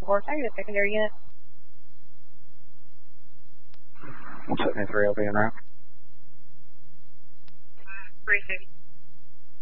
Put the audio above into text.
Can I get a secondary unit? 173, I'll be in route. 360.